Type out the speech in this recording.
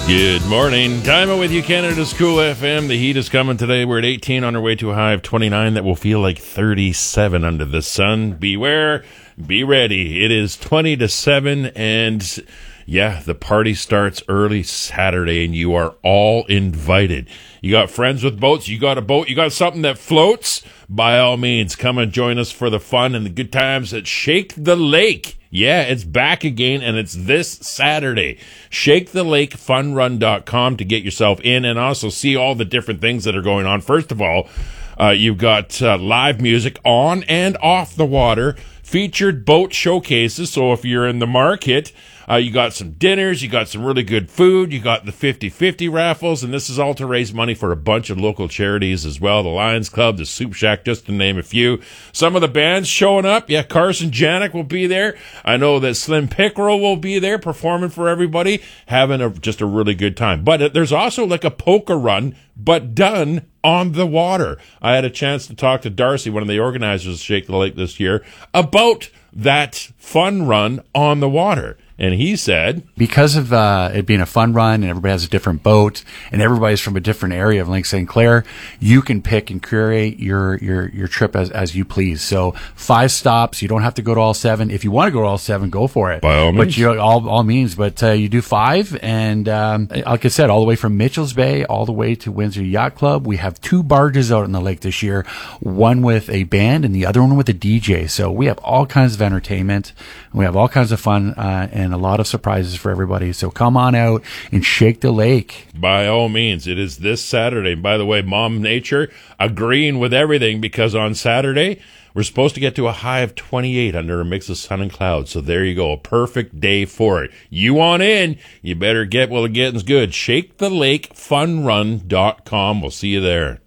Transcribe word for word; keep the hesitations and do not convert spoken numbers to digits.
Good morning. Diamond with you, Canada's Cool F M. The heat is coming today. We're at eighteen on our way to a high of twenty-nine that will feel like thirty-seven under the sun. Beware, be ready. It is twenty to seven, and yeah, the party starts early Saturday, and you are all invited. You got friends with boats, you got a boat, you got something that floats, by all means, come and join us for the fun and the good times at Shake the Lake. Yeah, it's back again, and it's this Saturday. shake the lake fun run dot com to get yourself in and also see all the different things that are going on. First of all, uh, you've got uh, live music on and off the water, featured boat showcases, so if you're in the market, uh, you got some dinners, you got some really good food, you got the fifty-fifty raffles, and this is all to raise money for a bunch of local charities as well. The Lions Club, the Soup Shack, just to name a few. Some of the bands showing up. Yeah, Carson Janik will be there. I know that Slim Pickerel will be there performing for everybody, having a, just a really good time. But there's also like a polka run, but done on the water. I had a chance to talk to Darcy, one of the organizers of Shake the Lake this year, about that fun run on the water. And he said, because of uh, it being a fun run and everybody has a different boat and everybody's from a different area of Lake Saint Clair, you can pick and curate your your your trip as as you please. So five stops, you don't have to go to all seven. If you want to go to all seven, go for it. By all means. But you all all means. But uh, you do five, and um, like I said, all the way from Mitchell's Bay all the way to Windsor Yacht Club. We have two barges out on the lake this year, one with a band and the other one with a D J. So we have all kinds of entertainment. We have all kinds of fun uh, and a lot of surprises for everybody. So come on out and shake the lake. By all means, it is this Saturday. And by the way, Mom Nature agreeing with everything, because on Saturday, we're supposed to get to a high of twenty-eight under a mix of sun and clouds. So there you go. A perfect day for it. You want in, you better get while the getting's good. shake the lake fun run dot com. We'll see you there.